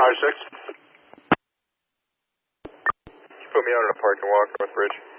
Roger, 6. Put me out on a park and walk, Northbridge.